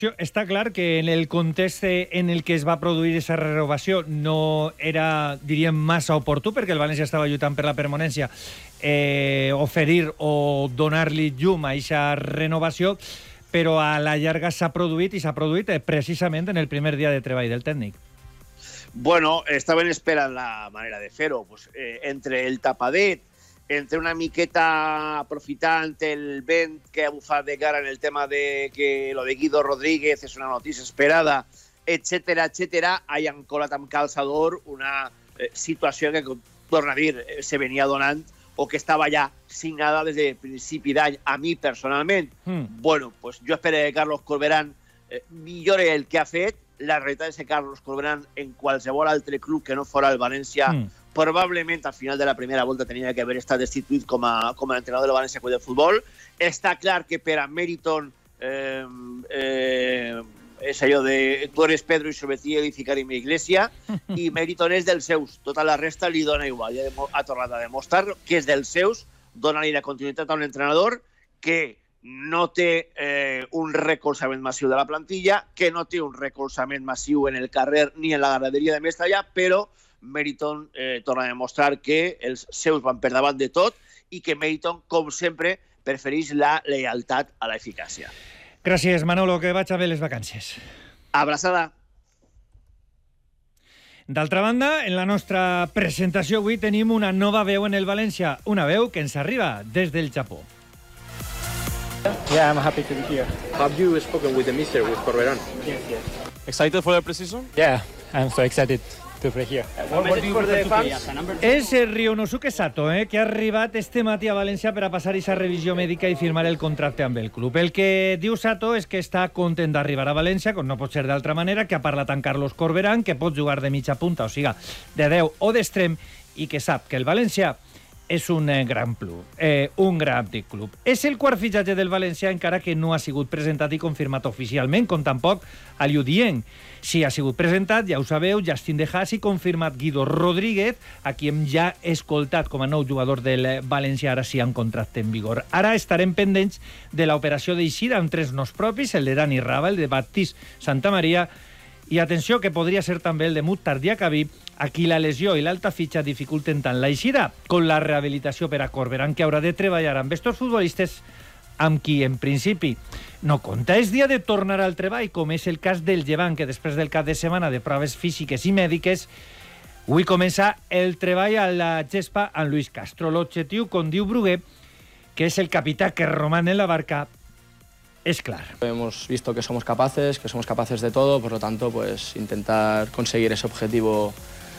Està clar que en el context en el que es va produir aquesta renovació no era, diríem, massa oportú, perquè el València estava lluitant per la permanència, oferir o donar-li llum a aquesta renovació, però a la llarga s'ha produït, i s'ha produït precisament en el primer dia de treball del tècnic. Bueno, estaven esperant la manera de fer-ho. Pues, entre el tapadet, entre una miqueta aprofitant el vent que ha bufat de cara en el tema de que lo de Guido Rodríguez és una notícia esperada, etcètera, hayan colat amb calçador una situació que, torna a dir, se venia donant o que estava ja signada des de principi d'any. A mi, personalment, bueno, pues jo espero que Carlos Corberán millore el que ha fet. La realitat és que Carlos Corberán, en qualsevol altre club que no fora el València, probablement al final de la primera volta tenia que haver estat destituït com a entrenador del València Club de Futbol. Està clar que per a Meriton és allò de tu eres Pedro y sobre ti edificaré mi iglesia, i Meriton és dels seus. Tota la resta li dona igual. Ja ha tornat a demostrar que és dels seus, dona-li la continuïtat a un entrenador que no té un recolzament massiu de la plantilla, que no té un recolzament massiu en el carrer ni en la graderia de Mestalla, però Meriton torna a demostrar que els seus van per davant de tot i que Meriton, com sempre, prefereix la lealtat a l'eficàcia. Gràcies, Manolo, que vaig a ver les vacances. Abraçada. D'altra banda, en la nostra presentació avui tenim una nova veu en el València, una veu que ens arriba des del Japó. Yeah, I'm happy to be here. Have you spoken with the mister, with Corberán? Yes. Excited for the preseason? Yeah, I'm so excited to play here. What do you prefer to play as a number 2? És Ryonosuke Sato, que ha arribat este matí a València per a passar aquesta revisió mèdica i firmar el contracte amb el club. El que diu Sato és que està content d'arribar a València, com no pot ser d'altra manera, que ha parlat amb Carlos Corberán, que pot jugar de mitja punta, o sigui, de 10 o d'extrem, i que sap que el València és un gran club, un gran club. És el quart fitxatge del València, encara que no ha sigut presentat i confirmat oficialment, com tampoc a Liu Dien. Si ha sigut presentat, ja ho sabeu, Justin De Haas, i confirmat Guido Rodríguez, a qui hem ja escoltat com a nou jugador del València, ara sí amb contracte en vigor. Ara estarem pendents de l'operació d'eixida amb 3 noms propis, el de Dani Raba, el de Baptiste Santamaria, i atenció, que podria ser també el de Mukhtar Diakabi, a qui la lesió i l'alta fitxa dificulten tant l'eixida com la rehabilitació per a Corberán, que haurà de treballar amb estos futbolistes amb qui, en principi, no compta. És dia de tornar al treball, com és el cas del Llevant, que després del cap de setmana de proves físiques i mèdiques, avui comença el treball a la gespa amb Luis Castro. L'objectiu, com diu Brugué, que és el capità que roman en la barca, es claro. Hemos visto que somos capaces de todo, por lo tanto, pues intentar conseguir ese objetivo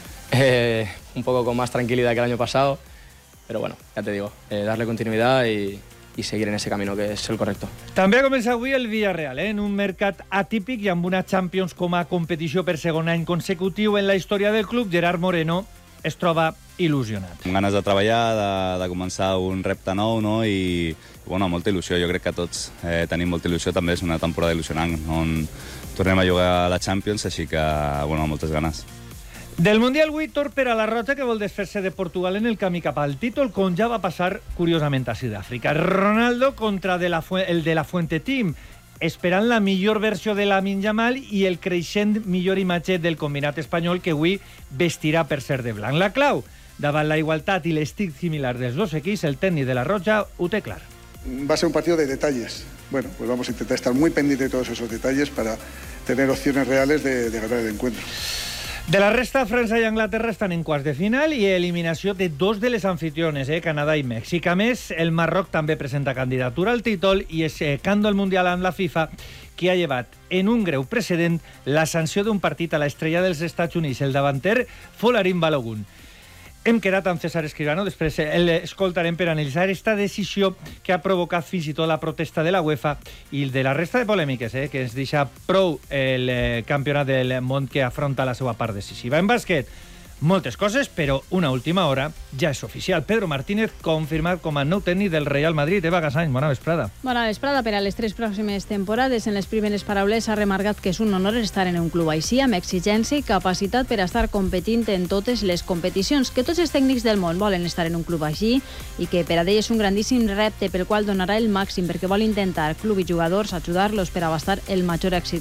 un poco con más tranquilidad que el año pasado, pero bueno, ya te digo, darle continuidad y seguir en ese camino que és el correcto. També ha començat avui el Villarreal, en un mercat atípic i amb una Champions com a competició per segon any consecutiu en la història del club. Gerard Moreno es troba il·lusionat. Amb ganes de treballar, de començar un repte nou, no? I bueno, molta il·lusió. Jo crec que tots tenim molta il·lusió. També és una temporada il·lusionant on tornem a jugar a la Champions, així que bueno, moltes ganes. Del Mundial avui torn per a la Roja, que vol desfer-se de Portugal en el camí cap al títol, com ja va passar curiosament a Sud-àfrica. Ronaldo contra el de la Fuente Team, esperant la millor versió de Lamine Yamal i el creixent millor imatge del combinat espanyol, que avui vestirà per ser de blanc. La clau, davant la igualtat i l'estil similar dels dos equips, el tècnic de la Roja ho té clar. Va a ser un partido de detalles. Bueno, pues vamos a intentar estar muy pendientes de todos esos detalles para tener opciones reales de ganar el encuentro. De la resta, França i Anglaterra estan en quarts de final i eliminació de 2 de les anfitriones, Canadà i Mèxic. A més, el Marroc també presenta candidatura al títol i és secando el Mundial amb la FIFA, que ha llevat en un greu precedent la sanció d'un partit a l'estrella dels Estats Units, el davanter Folarin Balogun. Hem quedat amb César Escribano, després l'escoltarem per analitzar aquesta decisió que ha provocat fins i tot la protesta de la UEFA i de la resta de polèmiques, que ens deixa prou el campionat del món que afronta la seva part decisiva. En bàsquet, Moltes coses, però una última hora ja és oficial. Pedro Martínez confirmat com a nou tècnic del Real Madrid. Eva Gasany, bona vesprada. Bona vesprada. Per a les 3 pròximes temporades, en les primeres paraules ha remarcat que és un honor estar en un club així, amb exigència i capacitat per a estar competint en totes les competicions, que tots els tècnics del món volen estar en un club així i que per a ell és un grandíssim repte pel qual donarà el màxim perquè vol intentar, club i jugadors, ajudar-los per abastar el major èxit